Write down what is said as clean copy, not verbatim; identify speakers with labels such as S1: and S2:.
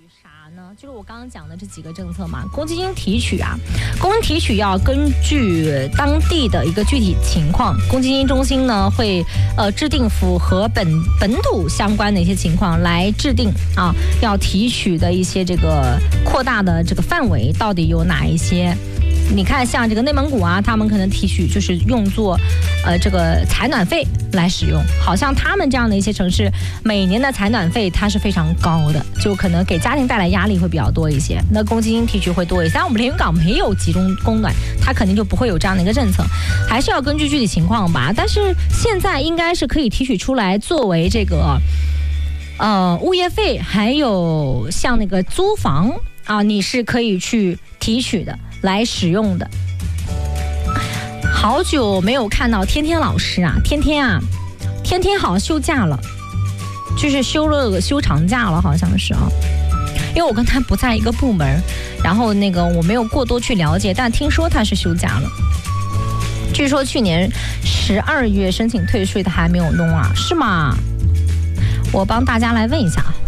S1: 啥呢？就是我刚刚讲的这几个政策嘛。公积金提取啊，公积金提取要根据当地的一个具体情况，公积金中心呢会制定符合本土相关的一些情况来制定啊，要提取的一些这个扩大的这个范围到底有哪一些。你看，像这个内蒙古啊，他们可能提取就是用作，这个采暖费来使用。好像他们这样的一些城市，每年的采暖费它是非常高的，就可能给家庭带来压力会比较多一些。那公积金提取会多一些。但我们连云港没有集中供暖，它肯定就不会有这样的一个政策，还是要根据具体情况吧。但是现在应该是可以提取出来作为这个，物业费，还有像那个租房啊，你是可以去提取的。来使用的。好久没有看到天天老师啊，天天好像休假了，就是休长假了，好像是啊。因为我跟他不在一个部门，然后那个我没有过多去了解，但听说他是休假了。据说去年12月申请退税的还没有弄啊，是吗？我帮大家来问一下啊。